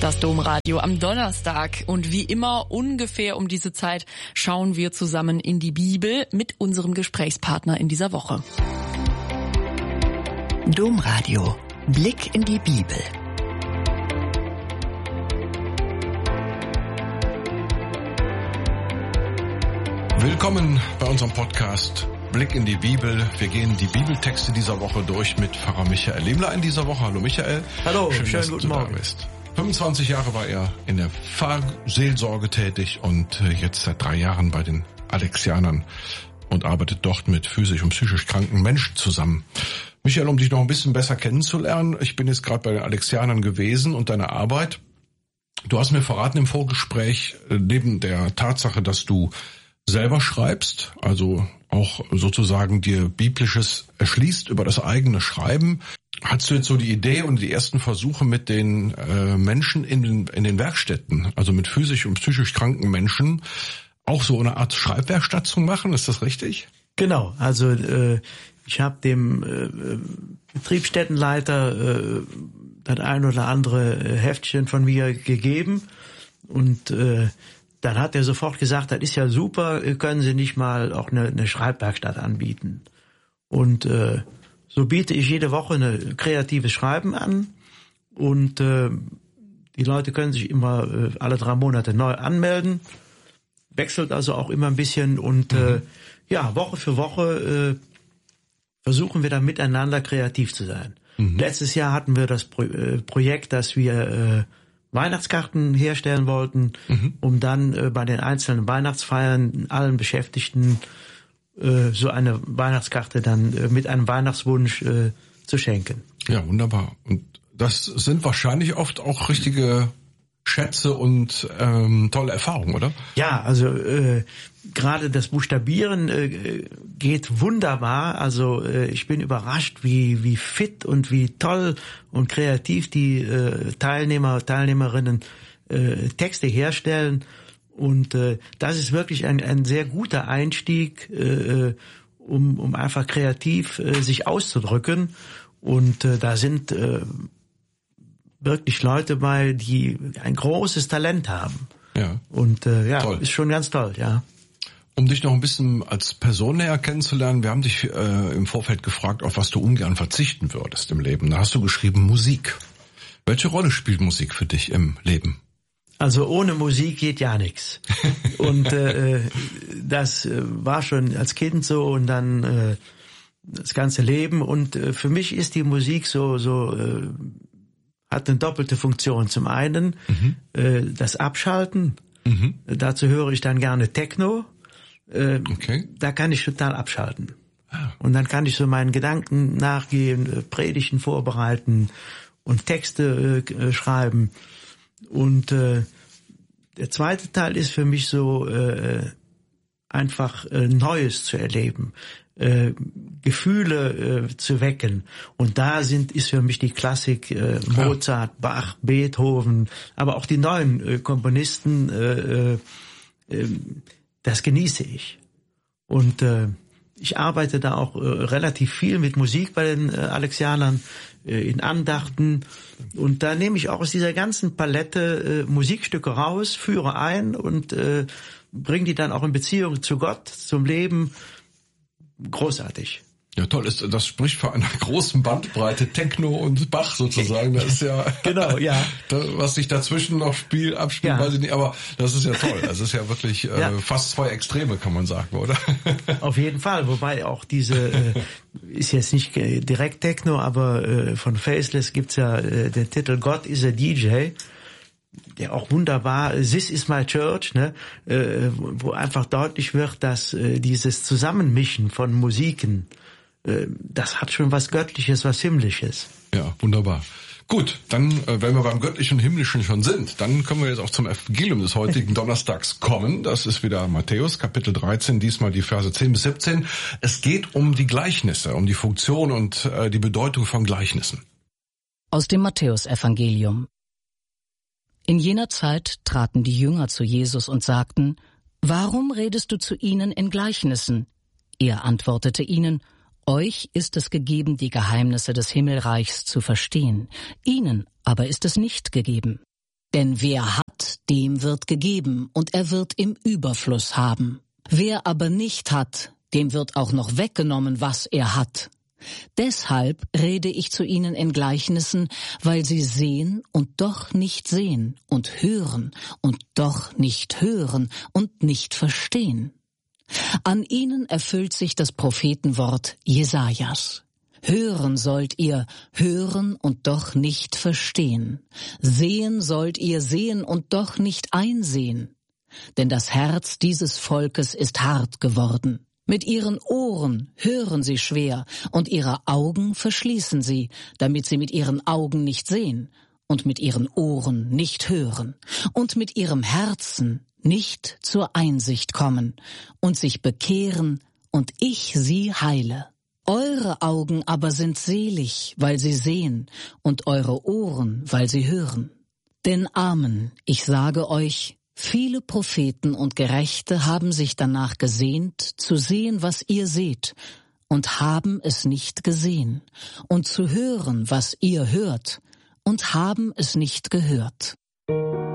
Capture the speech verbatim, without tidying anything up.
Das Domradio am Donnerstag. Und wie immer ungefähr um diese Zeit schauen wir zusammen in die Bibel mit unserem Gesprächspartner in dieser Woche. Domradio. Blick in die Bibel. Willkommen bei unserem Podcast Blick in die Bibel. Wir gehen die Bibeltexte dieser Woche durch mit Pfarrer Michael Lehmler in dieser Woche. Hallo Michael. Hallo, schön, schönen dass guten du Morgen. Da bist. fünfundzwanzig Jahre war er in der Pfarrseelsorge tätig und jetzt seit drei Jahren bei den Alexianern und arbeitet dort mit physisch und psychisch kranken Menschen zusammen. Michael, um dich noch ein bisschen besser kennenzulernen, ich bin jetzt gerade bei den Alexianern gewesen und deine Arbeit. Du hast mir verraten im Vorgespräch, neben der Tatsache, dass du selber schreibst, also auch sozusagen dir Biblisches erschließt über das eigene Schreiben. Hast du jetzt so die Idee und die ersten Versuche mit den äh, Menschen in den, in den Werkstätten, also mit physisch und psychisch kranken Menschen, auch so eine Art Schreibwerkstatt zu machen? Ist das richtig? Genau, also äh, ich habe dem äh, Betriebsstättenleiter äh, das ein oder andere äh, Heftchen von mir gegeben und äh, dann hat er sofort gesagt, das ist ja super, können Sie nicht mal auch eine, eine Schreibwerkstatt anbieten? Und äh, so biete ich jede Woche ein kreatives Schreiben an und äh, die Leute können sich immer äh, alle drei Monate neu anmelden, wechselt also auch immer ein bisschen und mhm. äh, ja, Woche für Woche äh, versuchen wir dann miteinander kreativ zu sein. Mhm. Letztes Jahr hatten wir das Pro- äh, Projekt, dass wir äh, Weihnachtskarten herstellen wollten, mhm. um dann äh, bei den einzelnen Weihnachtsfeiern allen Beschäftigten äh, so eine Weihnachtskarte dann äh, mit einem Weihnachtswunsch äh, zu schenken. Ja, wunderbar. Und das sind wahrscheinlich oft auch richtige Schätze und ähm, tolle Erfahrungen, oder? Ja, also äh, gerade das Buchstabieren äh, geht wunderbar. Also äh, ich bin überrascht, wie wie fit und wie toll und kreativ die äh, Teilnehmer, Teilnehmerinnen äh, Texte herstellen. Und äh, das ist wirklich ein ein sehr guter Einstieg, äh, um um einfach kreativ äh, sich auszudrücken. Und äh, da sind äh, wirklich Leute bei, die ein großes Talent haben. Ja. Und äh, ja, toll. Ist schon ganz toll, ja. Um dich noch ein bisschen als Person näher kennenzulernen, wir haben dich äh, im Vorfeld gefragt, auf was du ungern verzichten würdest im Leben. Da hast du geschrieben Musik. Welche Rolle spielt Musik für dich im Leben? Also ohne Musik geht ja nichts. Und äh, das äh, war schon als Kind so und dann äh, das ganze Leben. Und äh, für mich ist die Musik so so äh, hat eine doppelte Funktion. Zum einen mhm. äh, das Abschalten. Mhm. Dazu höre ich dann gerne Techno. Äh, okay. Da kann ich total abschalten. Ah. Und dann kann ich so meinen Gedanken nachgehen, äh, Predigten vorbereiten und Texte äh, schreiben. Und äh, der zweite Teil ist für mich so äh, einfach äh, Neues zu erleben. Äh, Gefühle äh, zu wecken. Und da sind ist für mich die Klassik äh, Mozart, ja. Bach, Beethoven, aber auch die neuen äh, Komponisten, äh, äh, das genieße ich. Und äh, ich arbeite da auch äh, relativ viel mit Musik bei den äh, Alexianern, äh, in Andachten. Und da nehme ich auch aus dieser ganzen Palette äh, Musikstücke raus, führe ein und äh, bringe die dann auch in Beziehung zu Gott, zum Leben. Großartig. Ja, toll. Das spricht für eine großen Bandbreite, Techno und Bach sozusagen. Das ist ja genau, ja. Das, was sich dazwischen noch spielt, abspielt, ja. weiß ich nicht. Aber das ist ja toll. Das ist ja wirklich äh, ja. fast zwei Extreme, kann man sagen, oder? Auf jeden Fall. Wobei auch diese äh, ist jetzt nicht direkt Techno, aber äh, von Faceless gibt's ja äh, den Titel God is a D J. Der auch wunderbar, This is my church, ne, äh, wo einfach deutlich wird, dass äh, dieses Zusammenmischen von Musiken, äh, das hat schon was Göttliches, was Himmlisches. Ja, wunderbar. Gut, dann, äh, wenn wir beim Göttlichen und Himmlischen schon sind, dann können wir jetzt auch zum Evangelium des heutigen Donnerstags kommen. Das ist wieder Matthäus, Kapitel dreizehn, diesmal die Verse zehn bis siebzehn. Es geht um die Gleichnisse, um die Funktion und äh, die Bedeutung von Gleichnissen. Aus dem Matthäusevangelium. In jener Zeit traten die Jünger zu Jesus und sagten, »Warum redest du zu ihnen in Gleichnissen?« Er antwortete ihnen, »Euch ist es gegeben, die Geheimnisse des Himmelreichs zu verstehen, ihnen aber ist es nicht gegeben. Denn wer hat, dem wird gegeben, und er wird im Überfluss haben. Wer aber nicht hat, dem wird auch noch weggenommen, was er hat. Deshalb rede ich zu ihnen in Gleichnissen, weil sie sehen und doch nicht sehen und hören und doch nicht hören und nicht verstehen. An ihnen erfüllt sich das Prophetenwort Jesajas. Hören sollt ihr, hören und doch nicht verstehen. Sehen sollt ihr, sehen und doch nicht einsehen. Denn das Herz dieses Volkes ist hart geworden. Mit ihren Ohren hören sie schwer, und ihre Augen verschließen sie, damit sie mit ihren Augen nicht sehen und mit ihren Ohren nicht hören und mit ihrem Herzen nicht zur Einsicht kommen und sich bekehren und ich sie heile. Eure Augen aber sind selig, weil sie sehen, und eure Ohren, weil sie hören. Denn Amen, ich sage euch, viele Propheten und Gerechte haben sich danach gesehnt, zu sehen, was ihr seht, und haben es nicht gesehen, und zu hören, was ihr hört, und haben es nicht gehört.